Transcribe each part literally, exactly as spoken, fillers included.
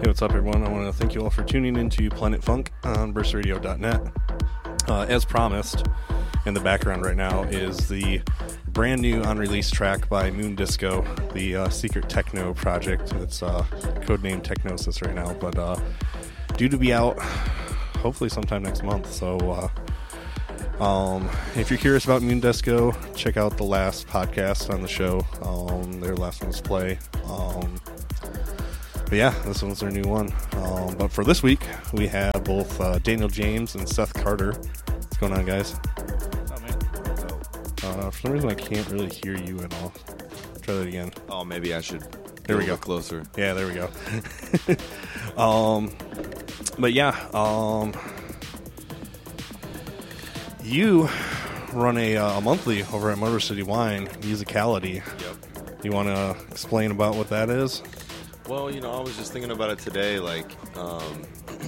Hey, what's up, everyone? I want to thank you all for tuning into Planet Funk on burst radio dot net. Uh, as promised, in the background right now is the brand new unreleased track by Moon Disco, the uh, secret techno project. It's uh, codenamed Technosis right now, but uh, due to be out hopefully sometime next month. So uh, um, if you're curious about Moon Disco, check out the last podcast on the show. Um, their last one was Play. Um, But yeah, this one's their new one. Um, but for this week, we have both uh, Daniel James and Seth Carter. What's going on, guys? What's up, man? Uh, for some reason, I can't really hear you at all. Try that again. Oh, maybe I should. There we go go. Closer. Yeah, there we go. um, but yeah, um, you run a, uh, a monthly over at Motor City Wine, Musicality. Yep. You want to explain about what that is? Well, you know, I was just thinking about it today. Like, um,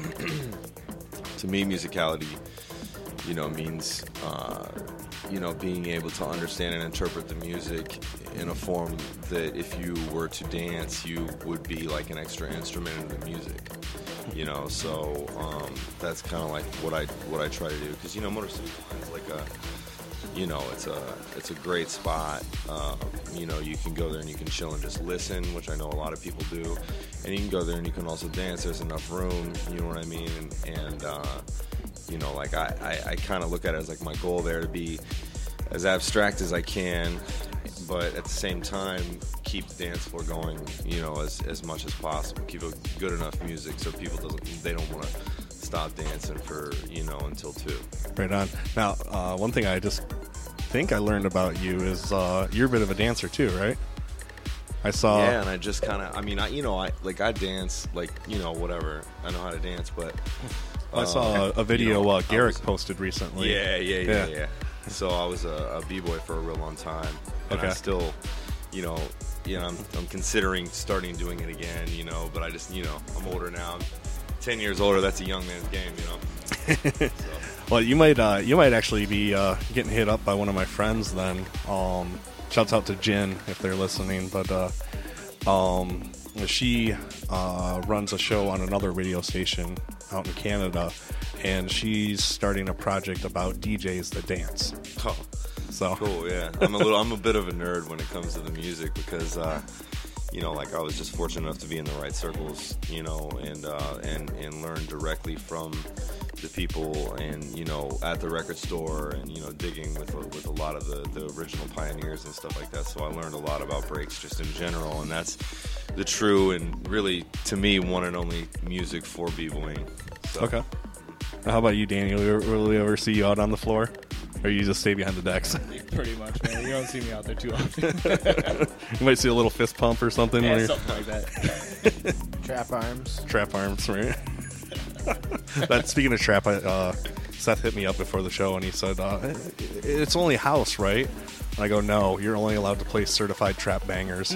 to me, musicality, you know, means, uh, you know, being able to understand and interpret the music in a form that if you were to dance, you would be like an extra instrument in the music. You know, so um, that's kind of like what I what I try to do. Because, you know, Motor City Wine is like a, you know, it's a it's a great spot. Um, you know, you can go there and you can chill and just listen, which I know a lot of people do. And you can go there and you can also dance. There's enough room, you know what I mean? And, and uh, you know, like I, I, I kind of look at it as like my goal there to be as abstract as I can, but at the same time, keep the dance floor going, you know, as, as much as possible. Keep a good enough music so people doesn't they don't want to stop dancing for, you know, until two. Right on. Now, uh, one thing I just think I learned about you is uh, you're a bit of a dancer too, right? I saw. Yeah, and I just kind of, I mean, I, you know, I like I dance, like, you know, whatever. I know how to dance, but uh, I saw a, a video you know, uh, Garrick was, posted recently. Yeah, yeah, yeah, yeah. yeah. So I was a, a b-boy for a real long time, and okay. I still, you know, you know, I'm, I'm considering starting doing it again, you know, but I just, you know, I'm older now. I'm ten years older. That's a young man's game, you know. So. Well, you might uh, you might actually be uh, getting hit up by one of my friends then. Um, shouts out to Jen if they're listening. But uh, um, she uh, runs a show on another radio station out in Canada, and she's starting a project about D Js that dance. Oh, so cool. Yeah, I'm a little. I'm a bit of a nerd when it comes to the music because. Uh, You know, like I was just fortunate enough to be in the right circles, you know, and uh, and and learn directly from the people, and you know, at the record store, and you know, digging with with a lot of the, the original pioneers and stuff like that. So I learned a lot about breaks just in general, and that's the true and really, to me, one and only music for b-boying. So. Okay. How about you, Daniel? Will we ever see you out on the floor? Or you just stay behind the decks? Pretty much, man. You don't see me out there too often. You might see a little fist pump or something. Yeah, when something like that. Trap arms. Trap arms, right? That, speaking of trap, uh, Seth hit me up before the show and he said, uh, it's only house, right? And I go, no, you're only allowed to play certified trap bangers. I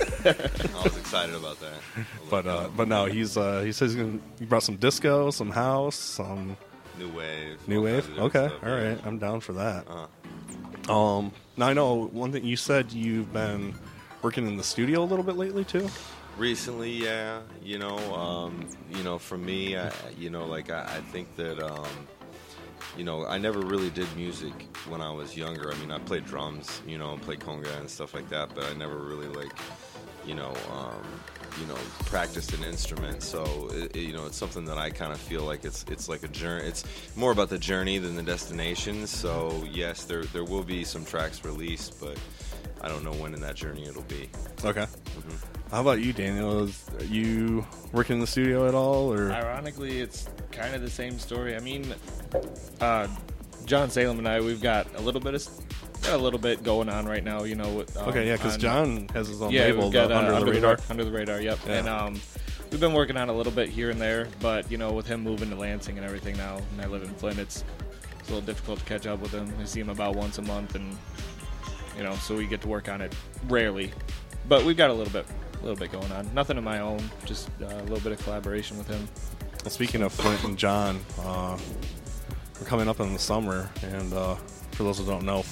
was excited about that. But uh, but no, he's uh, he says he's gonna, he brought some disco, some house, some New wave. new wave. Okay, stuff, all yeah. right, I'm down for that. Uh-huh. Um, now I know one thing you said you've been working in the studio a little bit lately too. Recently, yeah, you know, um, you know, for me, I, you know, like I, I think that, um, you know, I never really did music when I was younger. I mean, I played drums, you know, and played conga and stuff like that, but I never really like, you know, um, you know, practiced an instrument. So, it, it, you know, it's something that I kind of feel like it's it's like a journey. It's more about the journey than the destination. So, yes, there there will be some tracks released, but I don't know when in that journey it'll be. Okay. Mm-hmm. How about you, Daniel? Is, are you working in the studio at all, or? Ironically, it's kind of the same story. I mean, uh, John Salem and I, we've got a little bit of got a little bit going on right now. You know. With, um, okay, yeah, because on, John has his own yeah, label, we've got, the uh, Under, under the Radar. Under the Radar, yep. Yeah. And um, we've been working on a little bit here and there, but you know, with him moving to Lansing and everything now, and I live in Flint, it's it's a little difficult to catch up with him. I see him about once a month, and you know, so we get to work on it rarely. But we've got a little bit. A little bit going on. Nothing of my own, just uh, a little bit of collaboration with him. Well, speaking of Flint and John, uh, we're coming up in the summer, and uh, for those who don't know,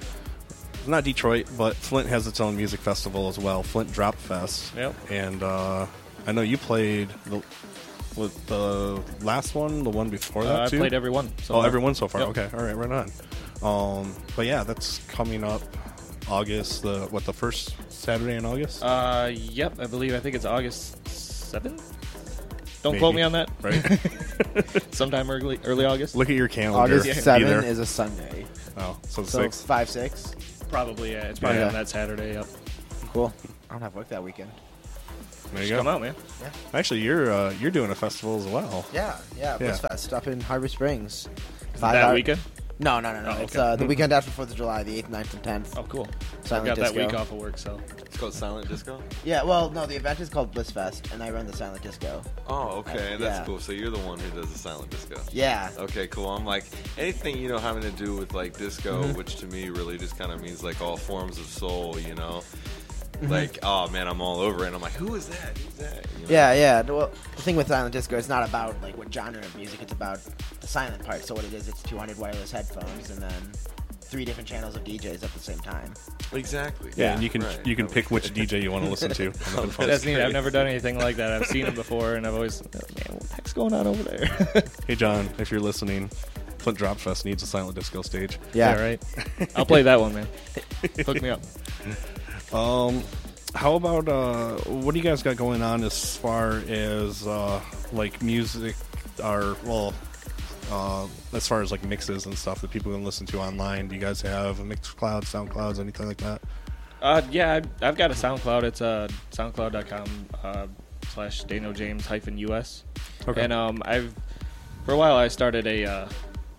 it's not Detroit, but Flint has its own music festival as well, Flint Drop Fest. Yep. And uh, I know you played the with the last one, the one before that Uh, I too. played every one. So oh, far. every one so far. Yep. Okay, all right, right on. Um, but yeah, that's coming up August. The what the first Saturday in August? Uh, yep, I believe. I think it's August seventh. Don't Maybe. quote me on that. Right. Sometime early, early August. Look at your calendar. August Be seventh there. is a Sunday. Oh, so the So sixth. five six. Probably, yeah. It's probably Yeah. on that Saturday. Yep. Cool. I don't have work that weekend. There you Just go. come out, man. Actually, you're uh, you're doing a festival as well. Yeah, yeah. Yeah. Blissfest up in Harbor Springs. Is Five it that hour- weekend? No, no, no, no. Oh, It's okay. uh, the weekend after Fourth of July, the eighth, ninth, and tenth. Oh, cool. I've Silent got that Disco. week off of work, so. It's called Silent Disco. Yeah, well, no, the event is called Blissfest, and I run the Silent Disco. Oh, okay, Uh, that's yeah. cool. So you're the one who does the Silent Disco. Yeah. Okay, cool. I'm like anything you know having to do with like disco, Mhm. which to me really just kind of means like all forms of soul, you know. Mhm. Like, oh man, I'm all over it. And I'm like, who is that? Who's that? You know? Yeah, yeah. Well, the thing with Silent Disco, it's not about like what genre of music. It's about the silent part. So what it is, it's two hundred wireless headphones and then three different channels of D Js at the same time. Exactly. Yeah, and you can Right. you can No, pick which D J you want to listen to. on the Oh, headphones. That's neat. I've crazy. never done anything like that. I've seen them before, and I've always, man, what the heck's going on over there? Hey John, if you're listening, Flint Drop Fest needs a silent disco stage. Yeah. right. I'll play that one, man. Hook me up. Um, how about uh, what do you guys got going on as far as uh, like music, or well, uh, as far as like mixes and stuff that people can listen to online? Do you guys have a Mixcloud, SoundClouds, anything like that? Uh, yeah, I've, I've got a SoundCloud. It's uh, soundcloud dot com uh, slash Daniel James hyphen U S. Okay. And um, I've for a while I started a, uh,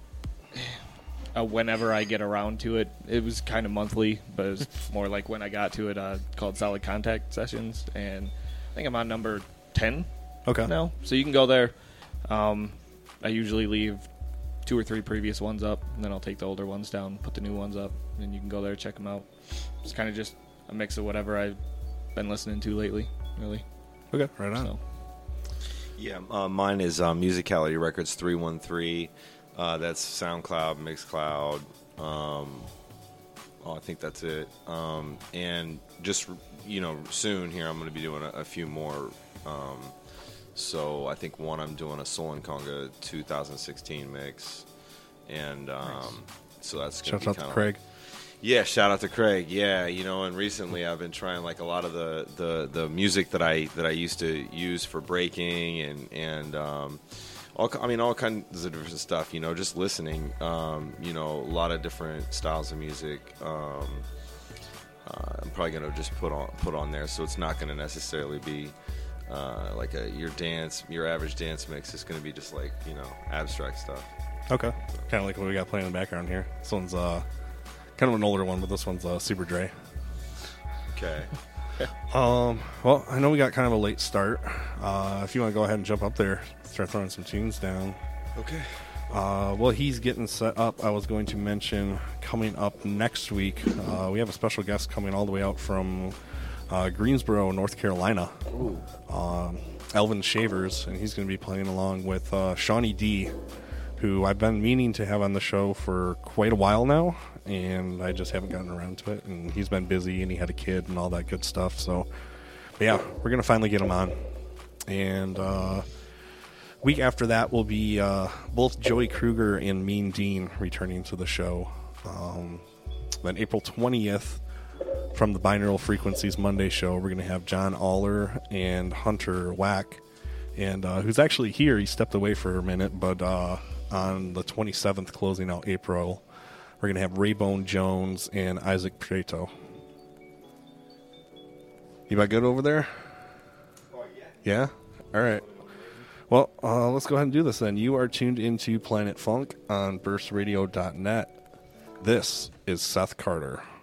a whenever I get around to it. It was kind of monthly, but it was more like when I got to it. Uh, called Solid Contact Sessions, and I think I'm on number ten Okay. now. So you can go there. Um, I usually leave two or three previous ones up, and then I'll take the older ones down, put the new ones up, and you can go there, check them out. It's kind of just a mix of whatever I've been listening to lately, really. Okay. Right on. So, Yeah, uh, mine is uh, Musicality Records three one three. Uh, that's SoundCloud, Mixcloud. Um, oh, I think that's it. Um, and just, you know, soon here I'm going to be doing a, a few more. Um, so I think one I'm doing a Soul and Conga two thousand sixteen mix. And um, Nice. so that's going Shout to out be to kind of... Craig. Yeah, shout out to Craig. Yeah, you know, and recently I've been trying like a lot of the, the, the music that I that I used to use for breaking and and um, all I mean all kinds of different stuff. You know, just listening. Um, you know, a lot of different styles of music. Um, uh, I'm probably gonna just put on put on there, so it's not gonna necessarily be uh, like a your dance your average dance mix. It's gonna be just like you know abstract stuff. Okay. Kind of like what we got playing in the background here. This one's uh, kind of an older one, but this one's uh, Super Dre. Okay. Um, well, I know we got kind of a late start. Uh, if you want to go ahead and jump up there, start throwing some tunes down. Okay. Uh, well, he's getting set up. I was going to mention coming up next week, uh, we have a special guest coming all the way out from uh, Greensboro, North Carolina. Ooh. Um, Elvin Shavers, and he's going to be playing along with uh, Shawnee D, who I've been meaning to have on the show for quite a while now, and I just haven't gotten around to it. And he's been busy, and he had a kid and all that good stuff. So, but yeah, we're going to finally get him on. And uh, week after that will be uh, both Joey Kruger and Mean Dean returning to the show. Um, then April twentieth, from the Binaural Frequencies Monday show, we're going to have John Aller and Hunter Wack, and uh, who's actually here. He stepped away for a minute, but uh, on the twenty-seventh, closing out April, we're going to have Raybone Jones and Isaac Prieto. You about good over there? Oh yeah. Yeah? All right. Well, uh, let's go ahead and do this then. You are tuned into Planet Funk on burst radio dot net. This is Seth Carter.